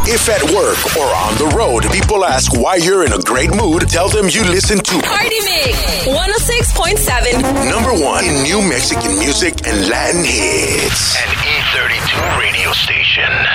If at work or on the road, people ask why you're in a great mood, tell them you listen to Party Mix 106.7. number one in new Mexican music and Latin hits. An E32 radio station.